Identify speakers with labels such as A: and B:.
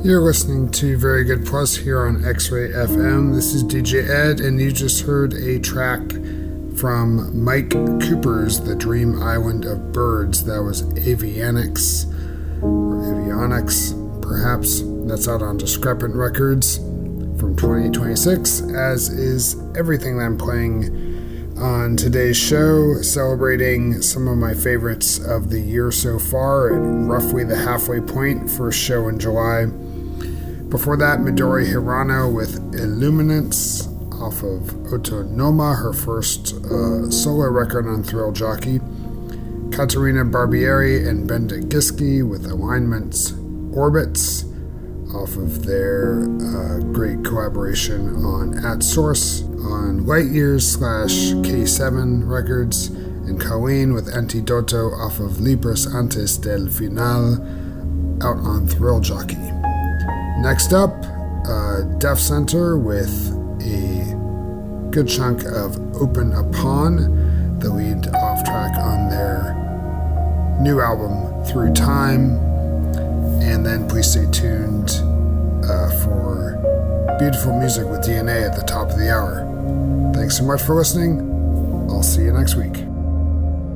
A: You're listening to Very Good Plus here on X-Ray FM. This is DJ Ed, and you just heard a track from Mike Cooper's The Dream Island of Birds. That was Avionics, or Avionics, perhaps. That's out on Discrepant Records from 2026, as is everything that I'm playing on today's show, celebrating some of my favorites of the year so far at roughly the halfway point for a show in July. Before that, Midori Hirano with Illuminance off of Autonoma, her first solo record on Thrill Jockey. Katerina Barbieri and Benda Giski with Alignments Orbits off of their great collaboration on At Source on Light Years /K7 Records, and Colleen with Antidoto off of Libres Antes del Final out on Thrill Jockey. Next up, Def Center with a good chunk of Open Upon, the lead off track on their new album Through Time. And then please stay tuned for beautiful music with DNA at the top of the hour. Thanks so much for listening. I'll see you next week.